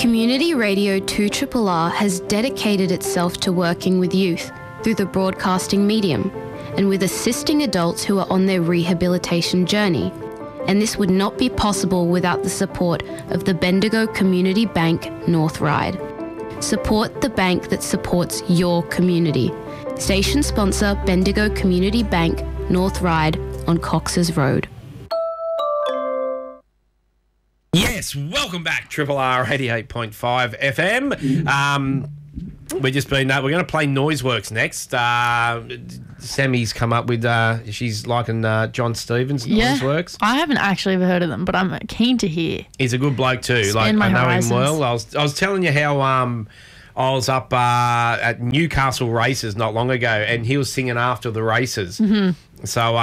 Community Radio 2RRR has dedicated itself to working with youth through the broadcasting medium and with assisting adults who are on their rehabilitation journey. And this would not be possible without the support of the Bendigo Community Bank North Ryde. Support the bank that supports your community. Station sponsor Bendigo Community Bank North Ryde on Cox's Road. Yes, welcome back, Triple R 88.5 FM. We're going to play Noiseworks next. Sammy's come up with, she's liking John Stevens' Noiseworks. I haven't actually ever heard of them, but I'm keen to hear. He's a good bloke too. I know horizons. him well. I was telling you how I was up at Newcastle races not long ago, and he was singing after the races. Mm-hmm. So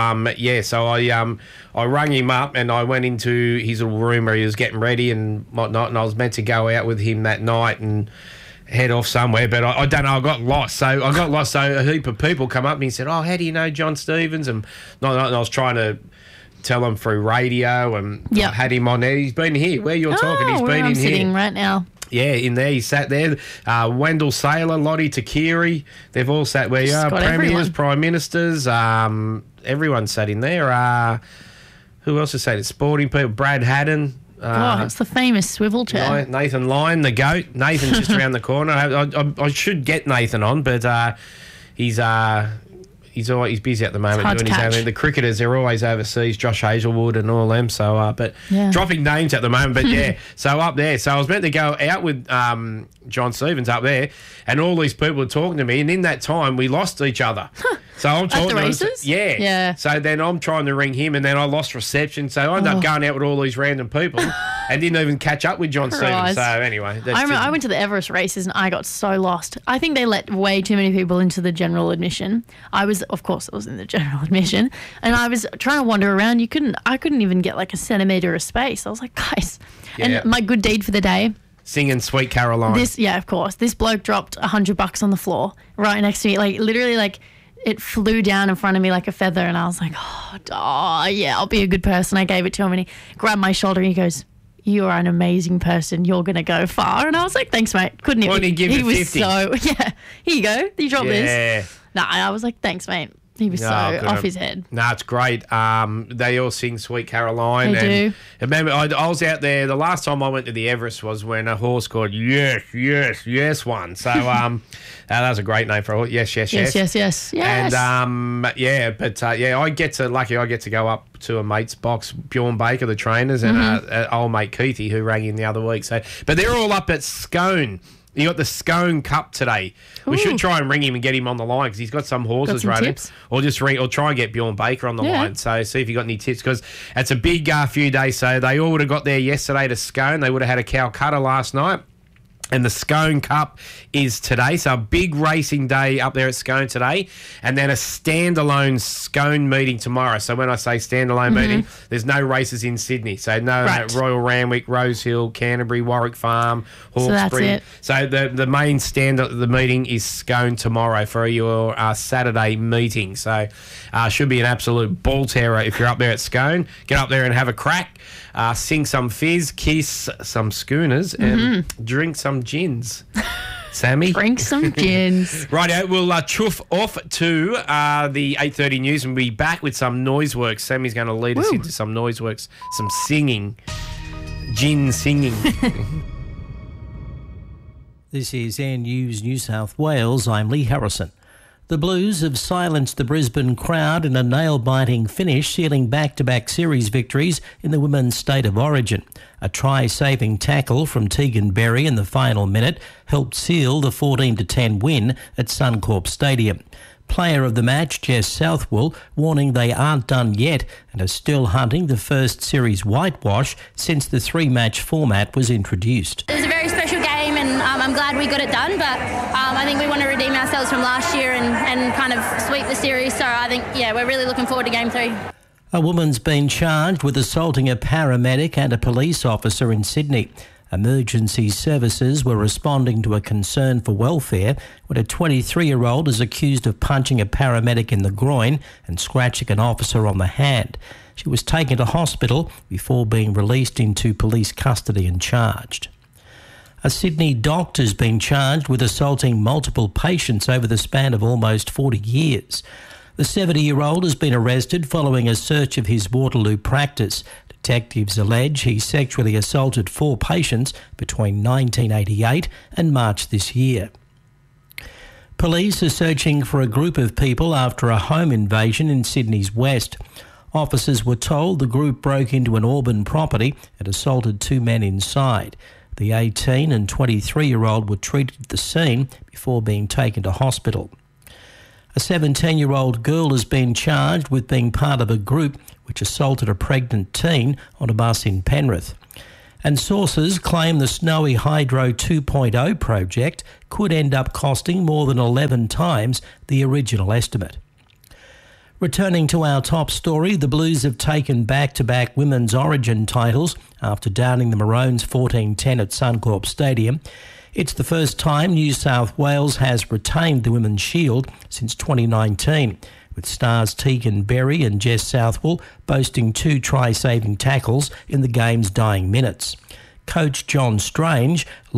I rang him up and I went into his little room where he was getting ready and whatnot, and I was meant to go out with him that night and head off somewhere, but I don't know, I got lost. So a heap of people come up to me and said, "Oh, how do you know John Stevens?" And I was trying to tell him through radio, and I had him on there. He's been here where you're talking. He's been in here. Sitting right now. Yeah, in there. He sat there. Wendell Saylor, Lottie Takiri, they've all sat where you are. Premiers, everyone. Prime Ministers, everyone sat in there. Who else has sat? Sporting people. Brad Haddon. It's the famous swivel chair. Nathan Lyon, the GOAT. Nathan's just around the corner. I should get Nathan on, but he's busy at the moment doing his own thing. The cricketers, they're always overseas, Josh Hazelwood and all them. So, dropping names at the moment. But so up there. So I was meant to go out with John Stevens up there, and all these people were talking to me. And in that time, we lost each other. So I'm talking at the races? Yeah. So then I'm trying to ring him, and then I lost reception. So I ended up going out with all these random people and didn't even catch up with John Stevens. So anyway. I went to the Everest races and I got so lost. I think they let way too many people into the general admission. Of course, I was in the general admission, and I was trying to wander around. I couldn't even get like a centimetre of space. I was like, guys. Yeah. And my good deed for the day. Singing Sweet Caroline. Of course. This bloke dropped $100 on the floor right next to me. Like, literally, like, it flew down in front of me like a feather, and I was like, I'll be a good person. I gave it to him, and he grabbed my shoulder, and he goes, "You are an amazing person. You're going to go far." And I was like, "Thanks, mate." Couldn't even. Why didn't he give you 50? Here you go. You dropped this. Nah, I was like, "Thanks, mate." He was off his head. No, it's great. They all sing Sweet Caroline. They do. Remember, I was out there, the last time I went to the Everest was when a horse called Yes won. So that was a great name for a horse. Yes. And I get to go up to a mate's box, Bjorn Baker, the trainers, and old mate Keithy, who rang in the other week. So, but they're all up at Scone. You got the Scone Cup today. Ooh. We should try and ring him and get him on the line because he's got some horses running. Or try and get Bjorn Baker on the line. So see if you got any tips, because it's a big few days. So they all would have got there yesterday to Scone. They would have had a Calcutta last night. And the Scone Cup is today. So a big racing day up there at Scone today. And then a standalone Scone meeting tomorrow. So when I say standalone meeting, there's no races in Sydney. So no Royal Randwick, Rosehill, Canterbury, Warwick Farm, Hawkesbury. So the main stand at the meeting is Scone tomorrow for your Saturday meeting. So should be an absolute ball terror if you're up there at Scone. Get up there and have a crack. Sing some fizz, kiss some schooners, and drink some gins. Sammy? Drink some gins. Righto, we'll chuff off to the 8:30 news and we'll be back with some Noiseworks. Sammy's going to lead us into some Noiseworks, some singing. Gin singing. This is Air News New South Wales. I'm Lee Harrison. The Blues have silenced the Brisbane crowd in a nail-biting finish, sealing back-to-back series victories in the Women's State of Origin. A try-saving tackle from Tegan Berry in the final minute helped seal the 14-10 win at Suncorp Stadium. Player of the match, Jess Southwell, warning they aren't done yet and are still hunting the first series whitewash since the three-match format was introduced. It was a very special game, and I'm glad we got it done, but I think we want to redeem ourselves from last year and kind of sweep the series. So I think, we're really looking forward to Game 3. A woman's been charged with assaulting a paramedic and a police officer in Sydney. Emergency services were responding to a concern for welfare when a 23-year-old is accused of punching a paramedic in the groin and scratching an officer on the hand. She was taken to hospital before being released into police custody and charged. A Sydney doctor's been charged with assaulting multiple patients over the span of almost 40 years. The 70-year-old has been arrested following a search of his Waterloo practice. Detectives allege he sexually assaulted 4 patients between 1988 and March this year. Police are searching for a group of people after a home invasion in Sydney's west. Officers were told the group broke into an Auburn property and assaulted 2 men inside. The 18 and 23-year-old were treated at the scene before being taken to hospital. A 17-year-old girl has been charged with being part of a group which assaulted a pregnant teen on a bus in Penrith. And sources claim the Snowy Hydro 2.0 project could end up costing more than 11 times the original estimate. Returning to our top story, the Blues have taken back-to-back women's Origin titles after downing the Maroons 14-10 at Suncorp Stadium. It's the first time New South Wales has retained the Women's Shield since 2019, with stars Tegan Berry and Jess Southwell boasting 2 try-saving tackles in the game's dying minutes. Coach John Strange